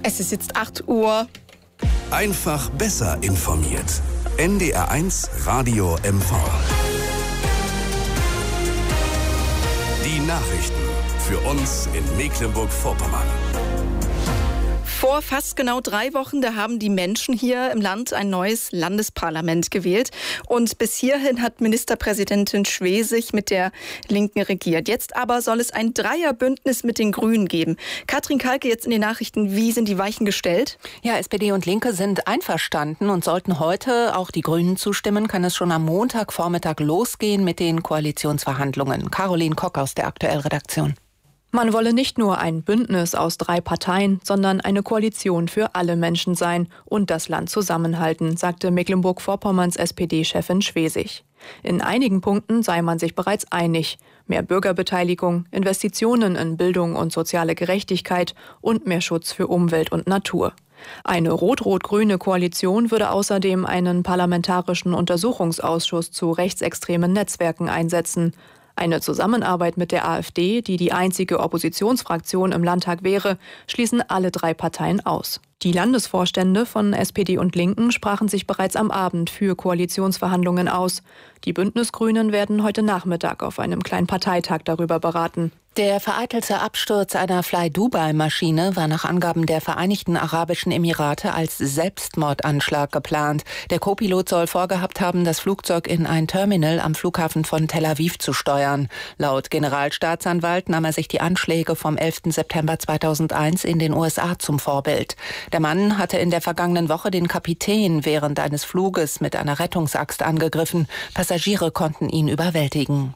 Es ist jetzt 8 Uhr. Einfach besser informiert. NDR1 Radio MV. Die Nachrichten für uns in Mecklenburg-Vorpommern. Vor fast genau 3 Wochen, da haben die Menschen hier im Land ein neues Landesparlament gewählt. Und bis hierhin hat Ministerpräsidentin Schwesig mit der Linken regiert. Jetzt aber soll es ein Dreierbündnis mit den Grünen geben. Katrin Kalke jetzt in den Nachrichten. Wie sind die Weichen gestellt? Ja, SPD und Linke sind einverstanden und sollten heute auch die Grünen zustimmen, kann es schon am Montagvormittag losgehen mit den Koalitionsverhandlungen. Caroline Kock aus der Aktuell-Redaktion. Man wolle nicht nur ein Bündnis aus 3 Parteien, sondern eine Koalition für alle Menschen sein und das Land zusammenhalten, sagte Mecklenburg-Vorpommerns SPD-Chefin Schwesig. In einigen Punkten sei man sich bereits einig. Mehr Bürgerbeteiligung, Investitionen in Bildung und soziale Gerechtigkeit und mehr Schutz für Umwelt und Natur. Eine rot-rot-grüne Koalition würde außerdem einen parlamentarischen Untersuchungsausschuss zu rechtsextremen Netzwerken einsetzen. Eine Zusammenarbeit mit der AfD, die die einzige Oppositionsfraktion im Landtag wäre, schließen alle 3 Parteien aus. Die Landesvorstände von SPD und Linken sprachen sich bereits am Abend für Koalitionsverhandlungen aus. Die Bündnisgrünen werden heute Nachmittag auf einem kleinen Parteitag darüber beraten. Der vereitelte Absturz einer Fly-Dubai-Maschine war nach Angaben der Vereinigten Arabischen Emirate als Selbstmordanschlag geplant. Der Co-Pilot soll vorgehabt haben, das Flugzeug in ein Terminal am Flughafen von Tel Aviv zu steuern. Laut Generalstaatsanwalt nahm er sich die Anschläge vom 11. September 2001 in den USA zum Vorbild. Der Mann hatte in der vergangenen Woche den Kapitän während eines Fluges mit einer Rettungsaxt angegriffen. Passagiere konnten ihn überwältigen.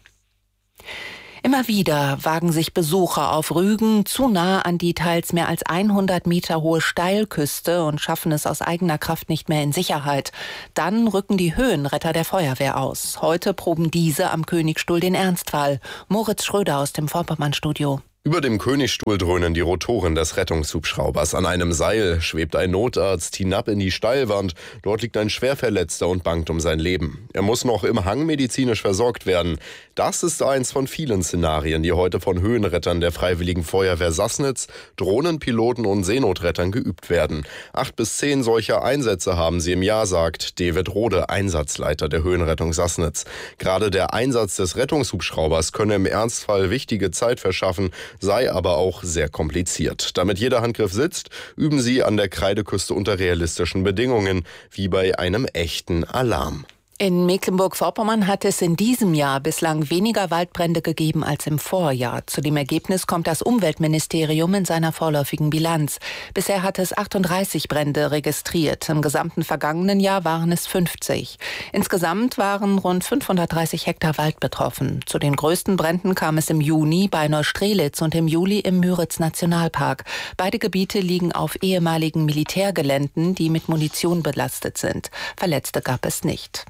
Immer wieder wagen sich Besucher auf Rügen zu nah an die teils mehr als 100 Meter hohe Steilküste und schaffen es aus eigener Kraft nicht mehr in Sicherheit. Dann rücken die Höhenretter der Feuerwehr aus. Heute proben diese am Königstuhl den Ernstfall. Moritz Schröder aus dem Vorpommern-Studio. Über dem Königstuhl dröhnen die Rotoren des Rettungshubschraubers. An einem Seil schwebt ein Notarzt hinab in die Steilwand. Dort liegt ein Schwerverletzter und bangt um sein Leben. Er muss noch im Hang medizinisch versorgt werden. Das ist eins von vielen Szenarien, die heute von Höhenrettern der Freiwilligen Feuerwehr Sassnitz, Drohnenpiloten und Seenotrettern geübt werden. 8 bis 10 solcher Einsätze haben sie im Jahr, sagt David Rode, Einsatzleiter der Höhenrettung Sassnitz. Gerade der Einsatz des Rettungshubschraubers könne im Ernstfall wichtige Zeit verschaffen, sei aber auch sehr kompliziert. Damit jeder Handgriff sitzt, üben sie an der Kreideküste unter realistischen Bedingungen, wie bei einem echten Alarm. In Mecklenburg-Vorpommern hat es in diesem Jahr bislang weniger Waldbrände gegeben als im Vorjahr. Zu dem Ergebnis kommt das Umweltministerium in seiner vorläufigen Bilanz. Bisher hat es 38 Brände registriert. Im gesamten vergangenen Jahr waren es 50. Insgesamt waren rund 530 Hektar Wald betroffen. Zu den größten Bränden kam es im Juni bei Neustrelitz und im Juli im Müritz-Nationalpark. Beide Gebiete liegen auf ehemaligen Militärgeländen, die mit Munition belastet sind. Verletzte gab es nicht.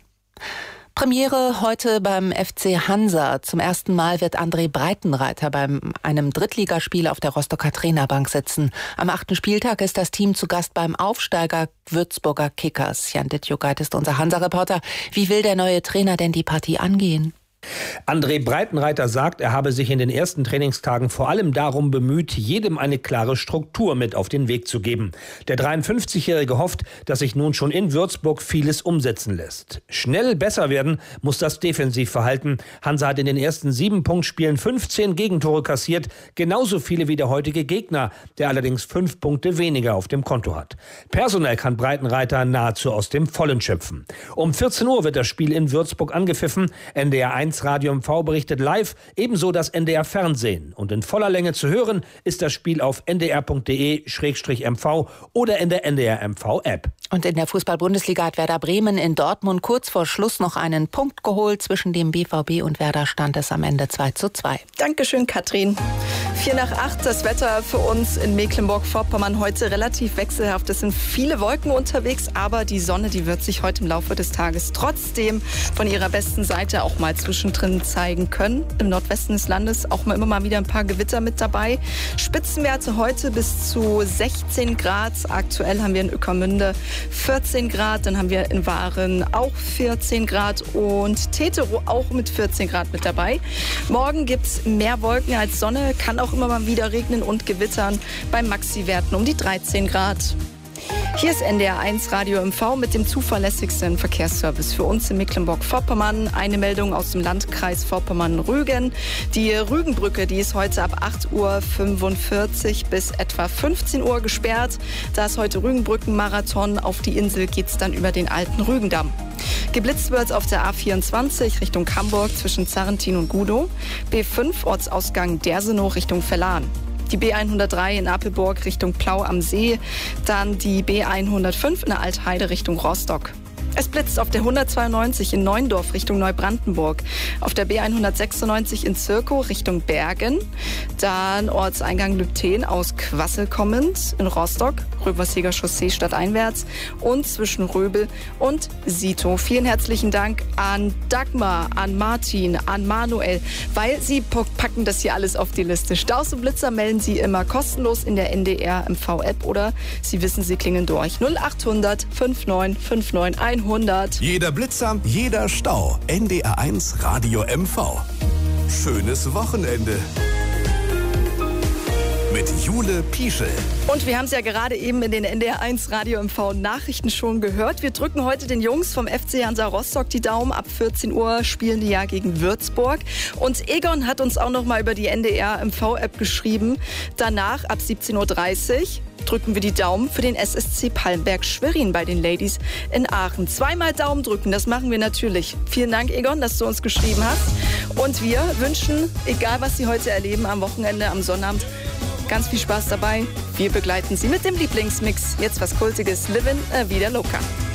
Premiere heute beim FC Hansa. Zum ersten Mal wird André Breitenreiter bei einem Drittligaspiel auf der Rostocker Trainerbank sitzen. Am 8. Spieltag ist das Team zu Gast beim Aufsteiger Würzburger Kickers. Jan Dittjugait ist unser Hansa-Reporter. Wie will der neue Trainer denn die Partie angehen? André Breitenreiter sagt, er habe sich in den ersten Trainingstagen vor allem darum bemüht, jedem eine klare Struktur mit auf den Weg zu geben. Der 53-Jährige hofft, dass sich nun schon in Würzburg vieles umsetzen lässt. Schnell besser werden muss das Defensivverhalten. Hansa hat in den ersten 7 Punktspielen 15 Gegentore kassiert, genauso viele wie der heutige Gegner, der allerdings 5 Punkte weniger auf dem Konto hat. Personell kann Breitenreiter nahezu aus dem Vollen schöpfen. Um 14 Uhr wird das Spiel in Würzburg angepfiffen. NDR 1 Radio MV berichtet live, ebenso das NDR Fernsehen. Und in voller Länge zu hören ist das Spiel auf ndr.de/mv oder in der NDR MV App. Und in der Fußball-Bundesliga hat Werder Bremen in Dortmund kurz vor Schluss noch einen Punkt geholt. Zwischen dem BVB und Werder stand es am Ende 2:2. Dankeschön, Katrin. 7:45, das Wetter für uns in Mecklenburg-Vorpommern heute relativ wechselhaft. Es sind viele Wolken unterwegs, aber die Sonne, die wird sich heute im Laufe des Tages trotzdem von ihrer besten Seite auch mal zuschauen. zwischendrin zeigen können. Im Nordwesten des Landes auch immer mal wieder ein paar Gewitter mit dabei. Spitzenwerte heute bis zu 16 Grad. Aktuell haben wir in Ueckermünde 14 Grad. Dann haben wir in Waren auch 14 Grad und Tetero auch mit 14 Grad mit dabei. Morgen gibt es mehr Wolken als Sonne, kann auch immer mal wieder regnen und gewittern. Bei Maxi-Werten um die 13 Grad. Hier ist NDR 1 Radio MV mit dem zuverlässigsten Verkehrsservice für uns in Mecklenburg-Vorpommern. Eine Meldung aus dem Landkreis Vorpommern-Rügen. Die Rügenbrücke, die ist heute ab 8:45 Uhr bis etwa 15 Uhr gesperrt. Da ist heute Rügenbrücken-Marathon. Auf die Insel geht es dann über den alten Rügendamm. Geblitzt wird auf der A24 Richtung Hamburg zwischen Zarrentin und Gudow. B5 Ortsausgang Dersenow Richtung Verlan. Die B103 in Apelburg Richtung Plau am See, dann die B105 in der Altheide Richtung Rostock. Es blitzt auf der 192 in Neuendorf Richtung Neubrandenburg, auf der B196 in Zirkow Richtung Bergen, dann Ortseingang Lübten aus Quassel kommend in Rostock, Röberseger Chaussee stadteinwärts und zwischen Röbel und Sito. Vielen herzlichen Dank an Dagmar, an Martin, an Manuel, weil sie packen das hier alles auf die Liste. Staus und Blitzer melden Sie immer kostenlos in der NDR MV-App oder Sie wissen, Sie klingen durch. 0800 5959 100. Jeder Blitzer, jeder Stau. NDR 1 Radio MV. Schönes Wochenende. Mit Jule Pieschel. Und wir haben es ja gerade eben in den NDR 1 Radio MV Nachrichten schon gehört. Wir drücken heute den Jungs vom FC Hansa Rostock die Daumen. Ab 14 Uhr spielen die ja gegen Würzburg. Und Egon hat uns auch noch mal über die NDR MV App geschrieben. Danach ab 17:30 Uhr drücken wir die Daumen für den SSC Palmberg-Schwerin bei den Ladies in Aachen. Zweimal Daumen drücken, das machen wir natürlich. Vielen Dank, Egon, dass du uns geschrieben hast. Und wir wünschen, egal was Sie heute erleben, am Wochenende, am Sonnabend, ganz viel Spaß dabei. Wir begleiten Sie mit dem Lieblingsmix. Jetzt was Kultiges, Livin' Vida Loca.